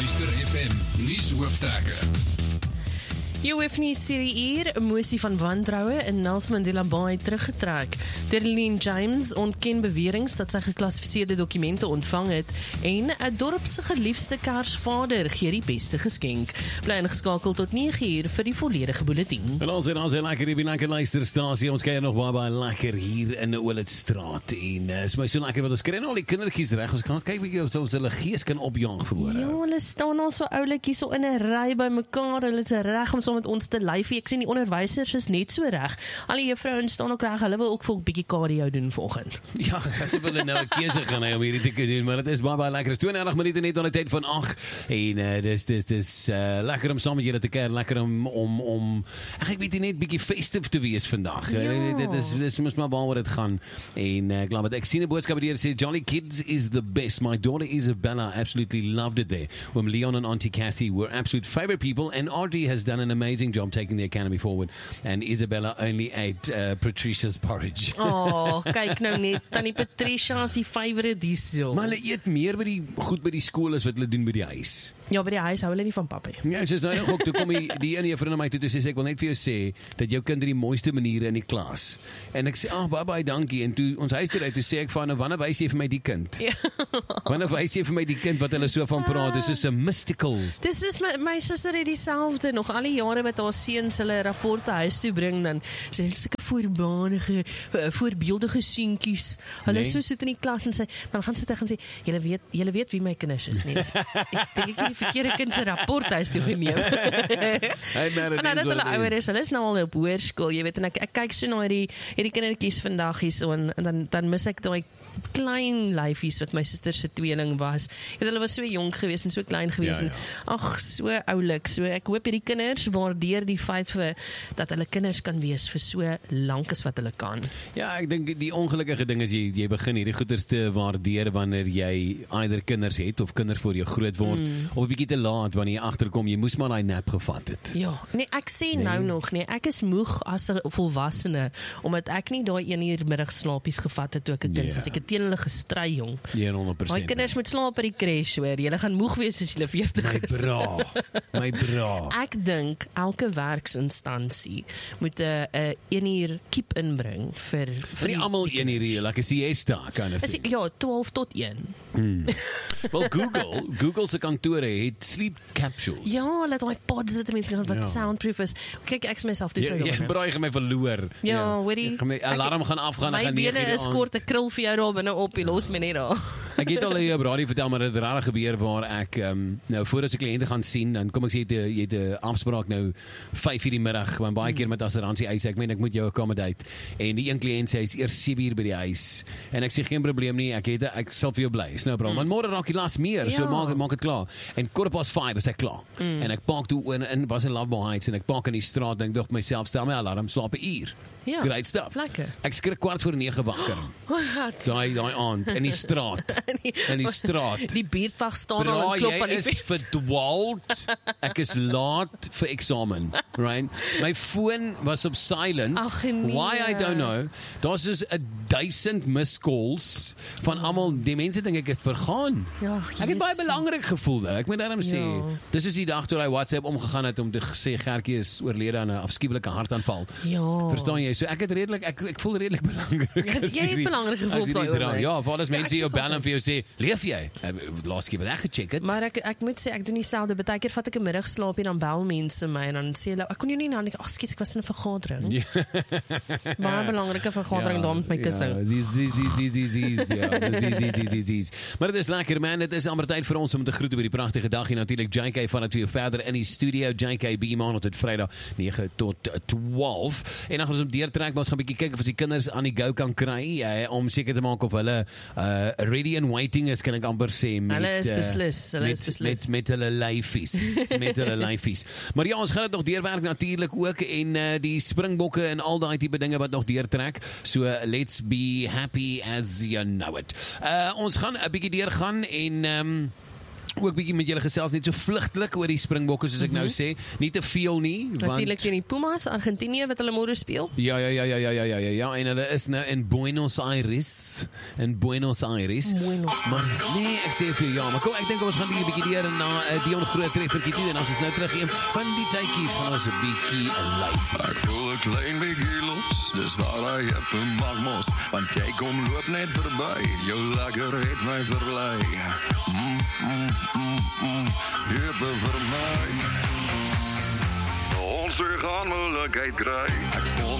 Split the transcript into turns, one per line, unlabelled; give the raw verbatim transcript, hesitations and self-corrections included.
Luister F M, nuus hoofdtrekke.
Jou hoef nie serie hier, moesie van wantroue in Nelson Mandela Bay teruggetrek. Terlene James ontken beweringe dat sy geklassifiseerde dokumente ontvang het en 'n dorpse geliefde Kersvader gee die beste geskenk. Bly ingeskakel tot nege uur vir die volledige bulletin.
En ons en ons is lekker hier by lekker luisterstasie. Ons kuier nog baie baie lekker hier in die Oulitstraat en uh, is my so lekker wat ons kry al die kindertjies reg. Ons kan kyk bietjie of ons hulle gees kan opjaag vanmôre.
Ja, hulle staan al so oulik hier so in 'n ry by mekaar. Hulle is reg om met ons te lyfie. Ek sien die onderwysers is net so reg. Al die juffrouens staan ook reg. Hulle wil ook vir 'n bietjie cardio doen vanoggend.
Ja, as hulle wil nou 'n keuse gaan hê om hierdie te doen, maar dit is baie baie lekker. Dit is tweeëndertig minute net aan die tyd van agt en uh, dis dis dis uh, lekker om saam met julle te kuier, lekker om om om ag ek weet nie net bietjie festive te wees vandag.
Ja.
Dit is dis mos maar waar dit gaan. En uh, glo wat ek sien 'n boodskap hier sê Jolly Kids is the best. My daughter Isabella absolutely loved it there. When Leon and Auntie Kathy were absolute favorite people and Audrey has done an amazing job taking the academy forward and Isabella only ate uh, Patricia's porridge.
Oh, kyk nou net, tannie Patricia is die favourite hierso.
Maar hulle eet meer by die goed by die skool as wat hulle doen by die huis.
Ja, by die huis hou hulle nie van papie.
Ja, sy is nou nog ook, toe kom die, die ene juffrou na my toe, toe sê sy, ek wil net vir jou sê, dat jou kind die mooiste maniere in die klas. En ek sê, ah, oh, bye bye, dankie. En toe ons huis toe uit, toe sê ek van, nou, wanneer wys jy vir my die kind?
Ja.
Wanneer wys jy vir my die kind wat hulle so van praat? Dis is 'n mystical.
Dis is my, my suster het dieselfde, nog al die jare wat haar seuns hulle rapporte huis toe bring, dan sê hulle sulke voorbaanige, voorbeeldige seentjies. Hulle
Nee.
is so soet in die klas en sê, dan gaan sy terug en sê, julle weet, julle weet wie my kinders is, nee. Ek dink ek het die verkeerde kind se rapport huis toe geneem.
Hey, man,
Maar nou dat hulle ouer is, hulle is nou al op hoërskool, jy weet, en ek, ek kyk so na hierdie, hierdie kindertjies vandag hier so, en, en dan, dan mis ek daai klein lyfies wat my suster se tweeling was. Weet, hulle was so jonk geweest en so klein geweest
Ja,
en
ja.
ag, so oulik. So ek hoop hierdie kinders waardeer die feit vir dat hulle kinders kan wees vir so lank as wat hulle kan.
Ja, ek dink die ongelukkige ding is jy, jy begin hierdie goeders te waardeer wanneer jy either kinders het of kinders voor jou groot word, mm. of 'n bietjie te laat wanneer jy agterkom, jy moes maar daai nap gevat het.
Ja, nee, ek sê
Nee.
nou nog nee, ek is moeg as 'n volwassene omdat ek nie daai een uur middagslaapies gevat het toe ek 'n kind
Ja.
was. Ek het teen hulle gestry, jong.
honderd persent.
Daai kinders moet slaap by die crash, hoor. Julle gaan moeg wees as julle veertig
My
is.
bra, my bra.
Ek dink elke werksinstansie moet 'n 'n een uur keep inbring vir
Vir die almal een hierdie, like 'n siesta kind of
Is
thing.
die, ja, twaalf tot een.
Wel, Google, Google se kantore het sleep capsules.
Ja, laat daai pods wat mense kan wat
Ja.
soundproof is. Kyk, ek is myself toe
Jy,
so
jy
jong.
braai my verloor.
Ja, hoorie.
Jy gaan my alarm gaan afgaan, ek
My
gaan nege
bene
uur
is
aand-
kort, 'n krul vir jou daar binne op, jy los my net daar.
Ek het al hier op radio vertel, maar dit het rarig gebeur waar ek um, nou voordat se kliënte gaan sien, dan kom ek sê jy het 'n- jy het 'n afspraak nou vyf uur die middag, want baie keer met assuransie eis ek meen ek moet jou accommodate. En die een kliënt sê hy's eers sewe uur by die huis. En ek sê geen probleem nie, ek het ek sal vir jou bly. Is nou probleem. Want môre raak die las meer, so
Ja.
maak maak dit klaar. En kort pas vyf is ek klaar. En ek park toe in, in was in Lovemore Heights en ek park in die straat en ek dink myself stel my alarm slaap 'n uur.
Ja,
Great stuff.
lekker.
Ek skrik kwart voor nege wakker.
Wat?
Daai daai aand in die straat. In die straat.
Die buurtwag staan al
Bra,
en klop
jy
aan die
is
venster.
verdwaald. Ek is laat vir eksamen, right? My foon was op silent.
Ag, nee.
Why I don't know. Daar's dus 'n duisend missed calls van almal. Die mense dink ek het vergaan.
Ja,
Ek het baie
Jezus.
belangrik gevoel. Ek moet daarom sê,
Ja.
dis is die dag toe hy WhatsApp omgegaan het om te sê Gertjie is oorlede aan 'n afskuwelike hartaanval.
Ja.
Verstaan jy? So ek het redelik ek ek voel redelik belangrik.
Ja,
as
jy het
hierdie-
belangrik gevoel
as hierdie
daai
dra-
oomblik.
Ja, vir alles
Ja,
mense
ek
hier op
sê
bel en vir jou sê, "Leef jy?" Laas keer wat ek gecheck het.
Maar ek ek moet sê ek doen dieselfde. Baie keer vat ek 'n middagslaap en dan bel mense my en dan sê hulle ek kon jou nie nou nie. Ag, skus, ek was in 'n vergadering.
Ja.
Baie belangrike vergadering daar met my kussing.
Ja, die zies, zies, zies, zies, zies, ja, die zies, zies, zies, zies, zies. Maar het is lekker, man. Het is amper tyd vir ons om te groeten by die pragtige dag. En natuurlijk J K van het weer verder in die studio. J K B maand tot Vrydag nege tot twaalf. En dan gaan ons op deurtrek, maar ons gaan 'n bietjie kyk of ons die kinders aan die go kan kry, eh, om seker te maak of hulle uh, ready and waiting is, kan ek amper sê. Met,
Hulle is
eh,
beslis, hulle
met,
is beslis.
Met, met hulle lyfies. met hulle lyfies. Maar ja, ons gaan dit nog deurwerk natuurlik ook en uh, die springbokke en al daai tipe dinge wat nog deurtrek. So let's be happy as you know it. Uh, ons gaan 'n bietjie deurgaan en um, ook bietjie met julle gesels net so vlugtelik oor die Springbokke soos ek mm-hmm. nou sê. Nie te veel nie, want
Natuurlik teen die Pumas, Argentinië wat hulle môre speel.
Ja, ja, ja, ja, ja, ja, ja, ja, ja, en hulle is nou in Buenos Aires, in Buenos Aires.
Buenos
maar nee, ek sê vir jou, ja, maar kom, ek dink ons gaan hier 'n bietjie deur na uh, Dion Groot treffertjie toe en as ons nou terug een van die tydjies gaan ons 'n bietjie live.
Ek voel 'n klein bietjie los, dis waar hy op 'n magmos, want jy kom loop net verby, jou lekker het my verlei. Mm, mm, mm, mm, hebe vir my. Ons weer gaan moeilikheid kry. Ek voel